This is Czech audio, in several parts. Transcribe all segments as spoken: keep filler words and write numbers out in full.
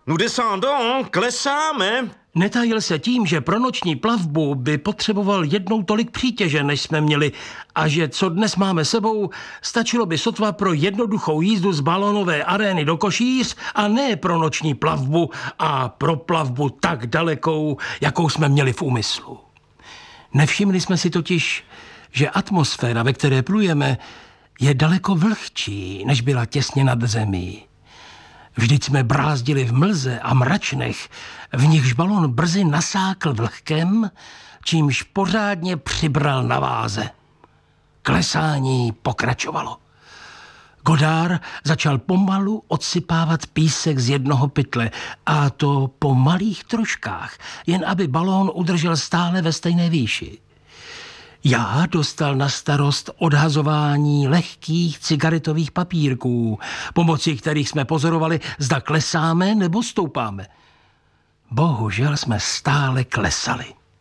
Nous descendons, klesáme. Netajil se tím, že pro noční plavbu by potřeboval jednou tolik přítěže, než jsme měli, a že co dnes máme sebou, stačilo by sotva pro jednoduchou jízdu z balonové arény do Košíř a ne pro noční plavbu a pro plavbu tak dalekou, jakou jsme měli v úmyslu. Nevšimli jsme si totiž, že atmosféra, ve které plujeme, je daleko vlhčí, než byla těsně nad zemí. Vždyť jsme brázdili v mlze a mračnech, v nichž balon brzy nasákl vlhkem, čímž pořádně přibral na váze. Klesání pokračovalo. Godard začal pomalu odsypávat písek z jednoho pytle, a to po malých troškách, jen aby balón udržel stále ve stejné výši. Já dostal na starost odhazování lehkých cigaretových papírků, pomocí kterých jsme pozorovali, zda klesáme nebo stoupáme. Bohužel jsme stále klesali.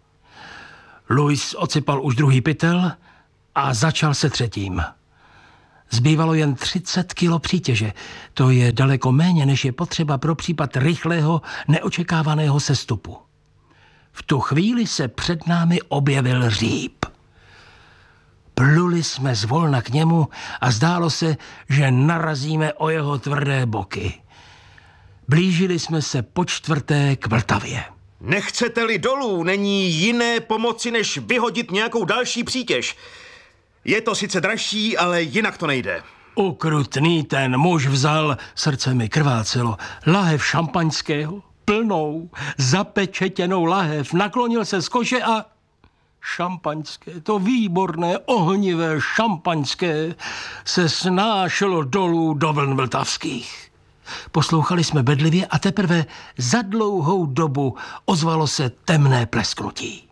Louis odsypal už druhý pytel a začal se třetím. Zbývalo jen třicet kilo přítěže. To je daleko méně, než je potřeba pro případ rychlého, neočekávaného sestupu. V tu chvíli se před námi objevil Říp. Pluli jsme zvolna k němu a zdálo se, že narazíme o jeho tvrdé boky. Blížili jsme se po čtvrté k Vltavě. Nechcete-li dolů, není jiné pomoci, než vyhodit nějakou další přítěž. Je to sice dražší, ale jinak to nejde. Ukrutný ten muž vzal, srdce mi krvácelo, lahev šampaňského, plnou, zapečetěnou lahev, naklonil se z koše a... Šampaňské, to výborné, ohnivé šampaňské, se snášelo dolů do vln vltavských. Poslouchali jsme bedlivě a teprve za dlouhou dobu ozvalo se temné plesknutí.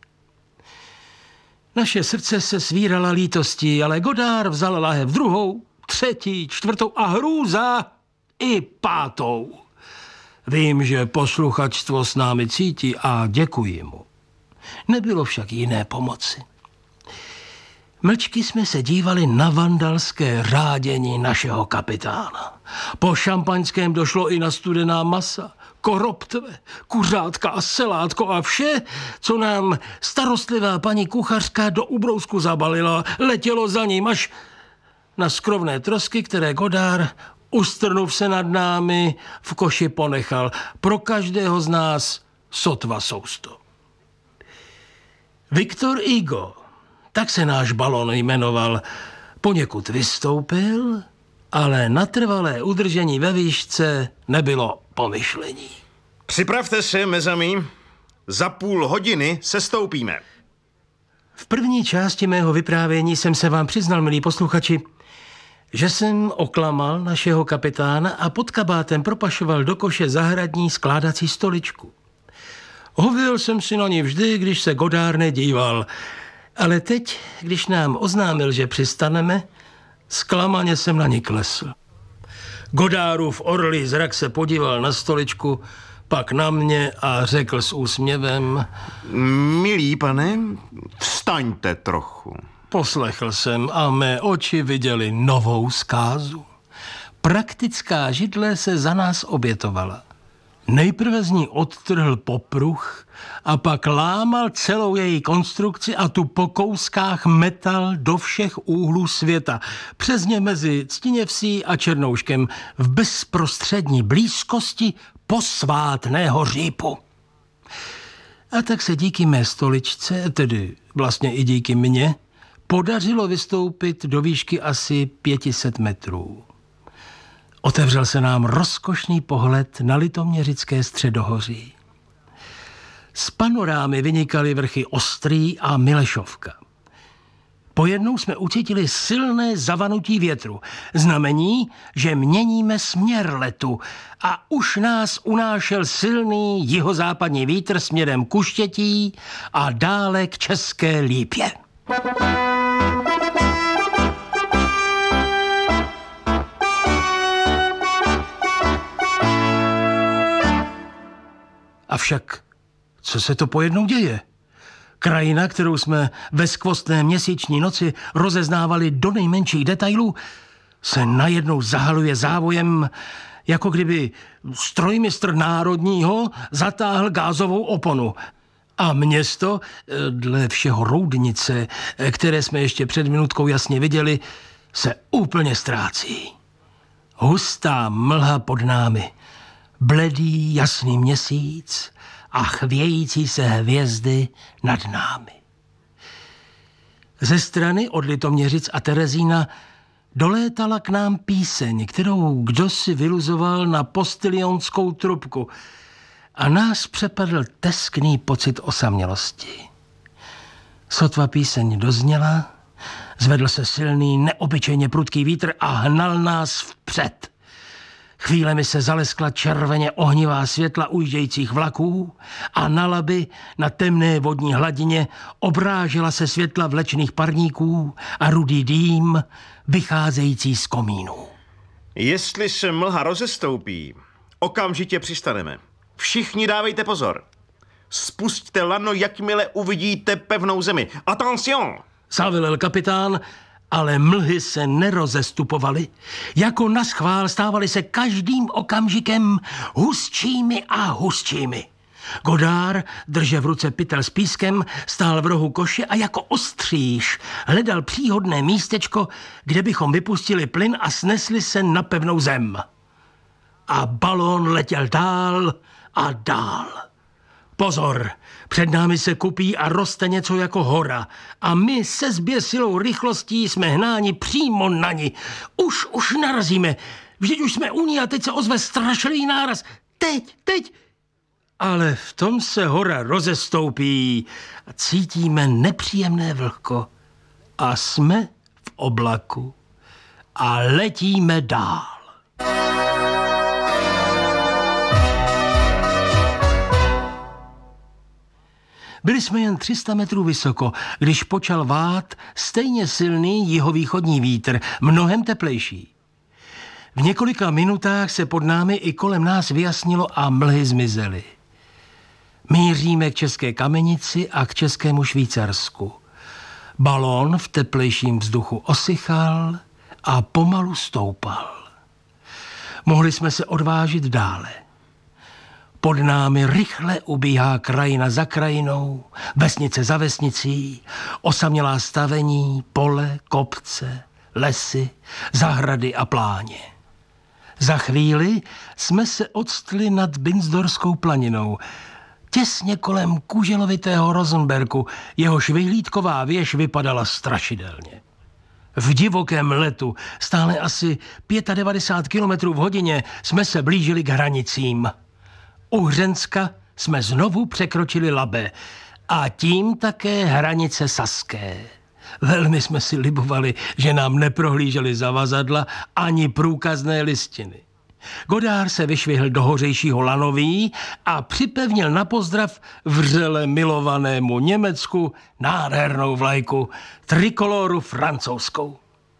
Naše srdce se svírala lítostí, ale Godard vzal lahev druhou, třetí, čtvrtou a hrůza i pátou. Vím, že posluchačstvo s námi cítí a děkuji mu. Nebylo však jiné pomoci. Mlčky jsme se dívali na vandalské řádění našeho kapitána. Po šampaňském došlo i na studená masa, koroptve, kuřátka a selátko a vše, co nám starostlivá paní kuchařka do ubrousku zabalila, letělo za ním až na skrovné trosky, které Godard, ustrnuv se nad námi, v koši ponechal. Pro každého z nás sotva sousto. Viktor Hugo, tak se náš balon jmenoval, poněkud vystoupil, ale na trvalé udržení ve výšce nebylo pomyšlení. Připravte se, mezami. Za půl hodiny sestoupíme. V první části mého vyprávění jsem se vám přiznal, milí posluchači, že jsem oklamal našeho kapitána a pod kabátem propašoval do koše zahradní skládací stoličku. Hověl jsem si na ní vždy, když se Godard nedíval, ale teď, když nám oznámil, že přistaneme, zklamaně jsem na ní klesl. Godardův orlý zrak se podíval na stoličku, pak na mě a řekl s úsměvem: Milý pane, vstaňte trochu. Poslechl jsem a mé oči viděly novou zkázu. Praktická židle se za nás obětovala. Nejprve z ní odtrhl popruh a pak lámal celou její konstrukci a tu po kouskách metal do všech úhlů světa, přesně mezi Ctiněvsí a Černouškem, v bezprostřední blízkosti posvátného Řípu. A tak se díky mé stoličce, tedy vlastně i díky mně, podařilo vystoupit do výšky asi pět set metrů. Otevřel se nám rozkošný pohled na litoměřické středohoří. Z panorámy vynikaly vrchy Ostrý a Milešovka. Pojednou jsme ucítili silné zavanutí větru, znamení, že měníme směr letu a už nás unášel silný jihozápadní vítr směrem k Uštětí a dále k České Lípě. Avšak, co se to pojednou děje? Krajina, kterou jsme ve skvostné měsíční noci rozeznávali do nejmenších detailů, se najednou zahaluje závojem, jako kdyby strojmistr národního zatáhl gázovou oponu. A město, dle všeho Roudnice, které jsme ještě před minutkou jasně viděli, se úplně ztrácí. Hustá mlha pod námi, bledý jasný měsíc a chvějící se hvězdy nad námi. Ze strany od Litoměřic a Terezína dolétala k nám píseň, kterou kdosi vyluzoval na postilionskou trubku a nás přepadl teskný pocit osamělosti. Sotva píseň dozněla, zvedl se silný, neobyčejně prudký vítr a hnal nás vpřed. Chvílemi se zaleskla červeně ohnivá světla ujíždějících vlaků a na Labi, na temné vodní hladině, obrážela se světla vlečných parníků a rudý dým vycházející z komínů. Jestli se mlha rozestoupí, okamžitě přistaneme. Všichni dávejte pozor. Spusťte lano, jakmile uvidíte pevnou zemi. Attention! Zavelel kapitán, ale mlhy se nerozestupovaly. Jako naschvál stávaly se každým okamžikem hustšími a hustšími. Godár, drže v ruce pytel s pískem, stál v rohu koše a jako ostříž hledal příhodné místečko, kde bychom vypustili plyn a snesli se na pevnou zem. A balón letěl dál a dál. Pozor, před námi se kupí a roste něco jako hora a my se zběsilou rychlostí jsme hnáni přímo na ní. Už, už narazíme, vždyť už jsme u ní a teď se ozve strašlivý náraz. Teď, teď. Ale v tom se hora rozestoupí a cítíme nepříjemné vlhko a jsme v oblaku a letíme dál. Byli jsme jen tři sta metrů vysoko, když počal vát stejně silný jihovýchodní vítr, mnohem teplejší. V několika minutách se pod námi i kolem nás vyjasnilo a mlhy zmizely. Míříme k České Kamenici a k Českému Švýcarsku. Balón v teplejším vzduchu osychal a pomalu stoupal. Mohli jsme se odvážit dále. Pod námi rychle ubíhá krajina za krajinou, vesnice za vesnicí, osamělá stavení, pole, kopce, lesy, zahrady a pláně. Za chvíli jsme se odstli nad Binsdorskou planinou, těsně kolem kuželovitého Rosenberku, jehož vyhlídková věž vypadala strašidelně. V divokém letu, stále asi devadesát pět kilometrů v hodině, jsme se blížili k hranicím. U Hřenska jsme znovu překročili Labe a tím také hranice saské. Velmi jsme si libovali, že nám neprohlíželi zavazadla ani průkazné listiny. Godár se vyšvihl do hořejšího lanoví a připevnil na pozdrav vřele milovanému Německu nádhernou vlajku, trikoloru francouzskou.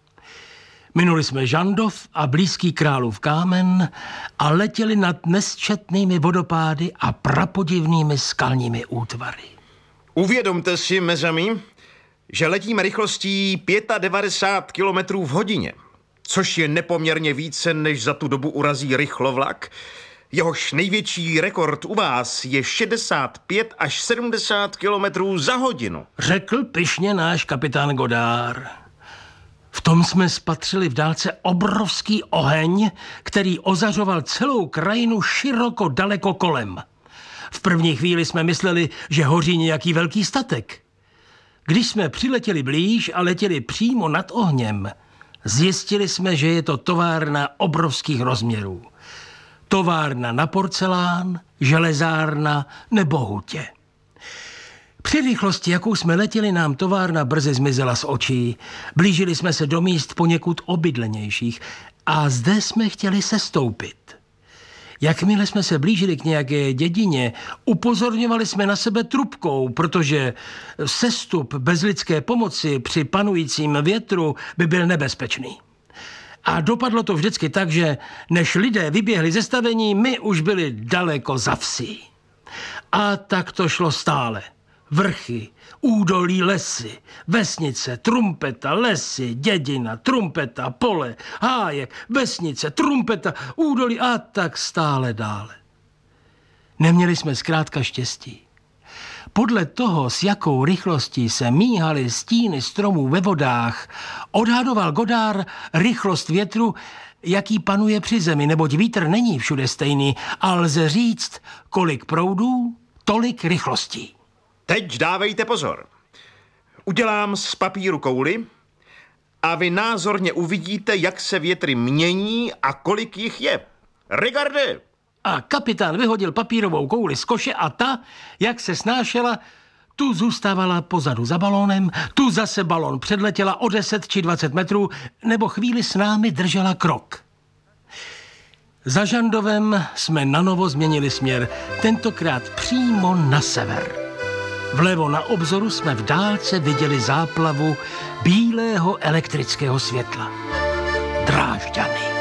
Minuli jsme Žandov a blízký Králův Kámen a letěli nad nesčetnými vodopády a prapodivnými skalními útvary. Uvědomte si, mezami, že letíme rychlostí devadesát pět kilometrů v hodině, což je nepoměrně více, než za tu dobu urazí rychlovlak. Jehož největší rekord u vás je šedesát pět až sedmdesát kilometrů za hodinu. Řekl pyšně náš kapitán Godár. V tom jsme spatřili v dálce obrovský oheň, který ozařoval celou krajinu široko daleko kolem. V první chvíli jsme mysleli, že hoří nějaký velký statek. Když jsme přiletěli blíž a letěli přímo nad ohněm, zjistili jsme, že je to továrna obrovských rozměrů. Továrna na porcelán, železárna nebo hutě. Při rychlosti, jakou jsme letěli, nám továrna brzy zmizela z očí. Blížili jsme se do míst poněkud obydlenějších a zde jsme chtěli sestoupit. Jakmile jsme se blížili k nějaké dědině, upozorňovali jsme na sebe trubkou, protože sestup bez lidské pomoci při panujícím větru by byl nebezpečný. A dopadlo to vždycky tak, že než lidé vyběhli ze stavení, my už byli daleko za vsí. A tak to šlo stále. Vrchy, údolí, lesy, vesnice, trumpeta, lesy, dědina, trumpeta, pole, hájek, vesnice, trumpeta, údolí a tak stále dále. Neměli jsme zkrátka štěstí. Podle toho, s jakou rychlostí se míhaly stíny stromů ve vodách, odhadoval Godard rychlost větru, jaký panuje při zemi, neboť vítr není všude stejný a lze říct, kolik proudů, tolik rychlostí. Teď dávejte pozor. Udělám z papíru kouli a vy názorně uvidíte, jak se větry mění a kolik jich je. Regarde! A kapitán vyhodil papírovou kouli z koše a ta, jak se snášela, tu zůstávala pozadu za balónem, tu zase balón předletěla o deset či dvacet metrů, nebo chvíli s námi držela krok. Za Žandovem jsme nanovo změnili směr, tentokrát přímo na sever. Vlevo na obzoru jsme v dálce viděli záplavu bílého elektrického světla. Drážďany.